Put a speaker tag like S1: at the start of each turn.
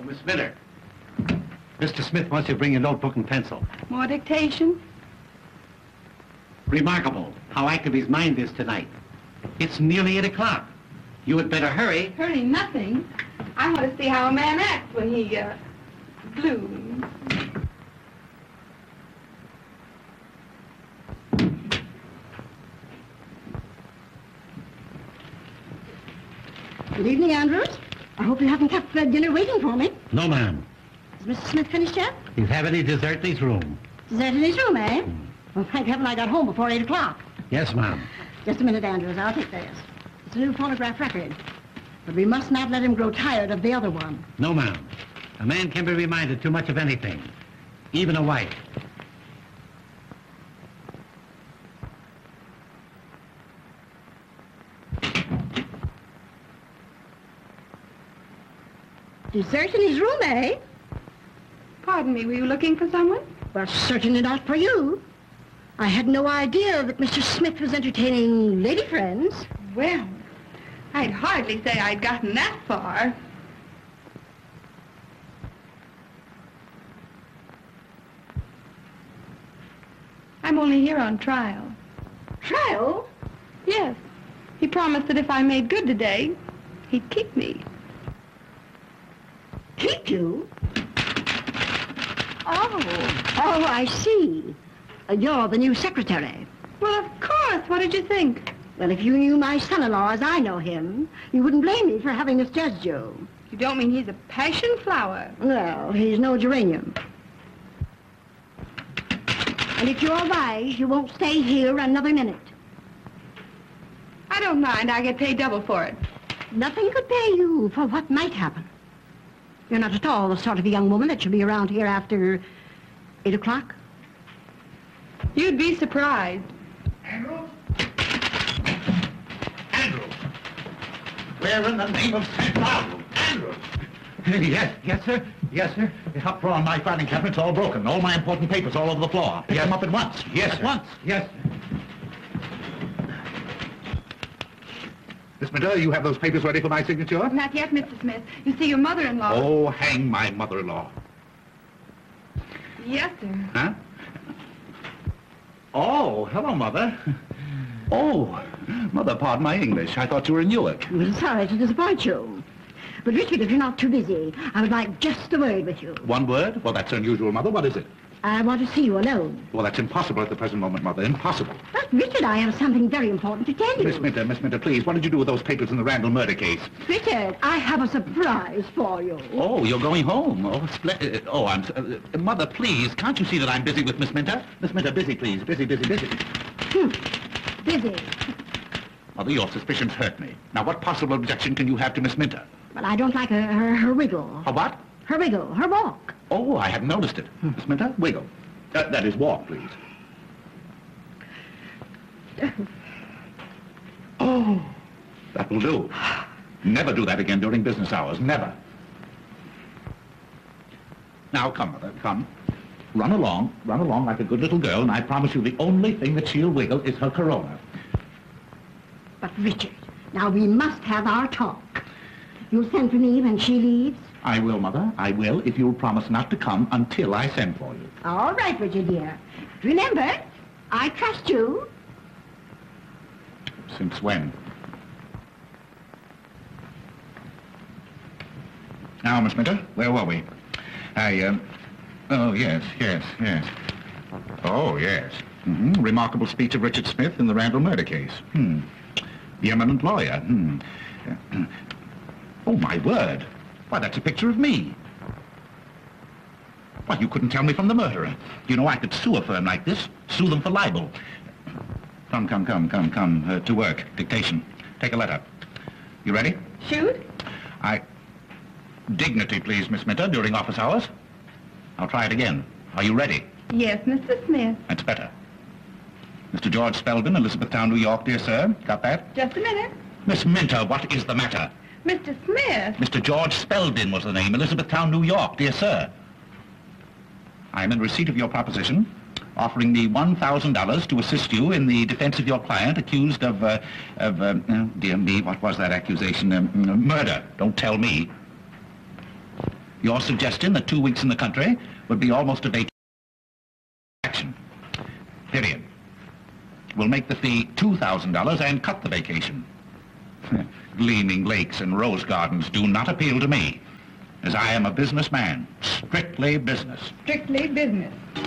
S1: Oh, Miss Miller. Mr. Smith wants you to bring your notebook and pencil.
S2: More dictation?
S1: Remarkable how active his mind is tonight. It's nearly 8 o'clock. You had better hurry.
S2: Hurry nothing. I want to see how a man acts when he, blooms.
S3: Good evening, Andrews. I hope you haven't kept dinner waiting for me.
S1: No, ma'am.
S3: Is Mr. Smith finished yet?
S1: You have any dessert in his room?
S3: Dessert in his room, eh? Well, thank heaven I got home before 8 o'clock.
S1: Yes, ma'am.
S3: Just a minute, Andrews. I'll take this. It's a new phonograph record. But we must not let him grow tired of the other one.
S1: No, ma'am. A man can be reminded too much of anything, even a wife.
S3: Dessert in his room, eh?
S2: Pardon me, were you looking for someone?
S3: Well, certainly not for you. I had no idea that Mr. Smith was entertaining lady friends.
S2: Well, I'd hardly say I'd gotten that far. I'm only here on trial.
S3: Trial?
S2: Yes. He promised that if I made good today, he'd keep me.
S3: Keep you? Oh, I see. You're the new secretary.
S2: Well, of course. What did you think?
S3: Well, if you knew my son-in-law as I know him, you wouldn't blame me for having misjudged you.
S2: You don't mean he's a passion flower?
S3: Well, he's no geranium. And if you're wise, you won't stay here another minute.
S2: I don't mind. I get paid double for it.
S3: Nothing could pay you for what might happen. You're not at all the sort of a young woman that should be around here after 8 o'clock.
S2: You'd be surprised.
S4: Andrews? Andrews! Where in the name of St. Paul? Andrews!
S1: Yes, sir. Yes, sir.
S4: The top drawer in my filing cabinet's all broken. All my important papers all over the floor. Pick them up at once.
S1: Yes,
S4: at
S1: sir.
S4: once.
S1: Yes, sir.
S4: Miss Minter, you have those papers ready for my signature?
S2: Not yet, Mr. Smith. You see, your mother-in-law...
S4: Oh, hang my mother-in-law.
S2: Yes, sir.
S4: Huh? Oh, hello, Mother. Oh, Mother, pardon my English. I thought you were in Newark.
S3: I'm sorry to disappoint you. But, Richard, if you're not too busy, I would like just a word with you.
S4: One word? Well, that's unusual, Mother. What is it?
S3: I want to see you alone.
S4: Well, that's impossible at the present moment, Mother. Impossible.
S3: But, Richard, I have something very important to tell you.
S4: Miss Minter, please, what did you do with those papers in the Randall murder case?
S3: Richard, I have a surprise for you.
S4: Oh, you're going home. Oh, splendid. Oh, Mother, please, can't you see that I'm busy with Miss Minter? Miss Minter, busy, please. Busy.
S3: Busy.
S4: Mother, your suspicions hurt me. Now, what possible objection can you have to Miss Minter?
S3: Well, I don't like her wiggle.
S4: Her what?
S3: Her wiggle, her walk.
S4: Oh, I hadn't noticed it. Miss Minter, wiggle. That is, walk, please. Oh, that will do. Never do that again during business hours. Never. Now, come, Mother, come. Run along like a good little girl, and I promise you the only thing that she'll wiggle is her corona.
S3: But, Richard, now we must have our talk. You'll send for me when she leaves?
S4: I will, Mother. I will, if you'll promise not to come until I send for you.
S3: All right, Richard, dear. Remember, I trust you.
S4: Since when? Now, Miss Minter, where were we? Oh, yes. Oh, yes. Remarkable speech of Richard Smith in the Randall murder case. The eminent lawyer. Oh, my word. Why, that's a picture of me. Why, you couldn't tell me from the murderer. You know, I could sue a firm like this, sue them for libel. Come, to work. Dictation. Take a letter. You ready?
S2: Shoot?
S4: Dignity, please, Miss Minter, during office hours. I'll try it again. Are you ready?
S2: Yes, Mr. Smith.
S4: That's better. Mr. George Spelvin, Elizabethtown, New York, dear sir. Got that?
S2: Just a minute.
S4: Miss Minter, what is the matter?
S2: Mr. Smith.
S4: Mr. George Spelvin was the name, Elizabethtown, New York, dear sir. I am in receipt of your proposition, offering me $1,000 to assist you in the defense of your client accused of dear me, what was that accusation? Murder. Don't tell me. Your suggestion that 2 weeks in the country would be almost a vacation. Period. We'll make the fee $2,000 and cut the vacation. Gleaming lakes and rose gardens do not appeal to me, as I am a businessman, strictly business.
S2: Strictly business.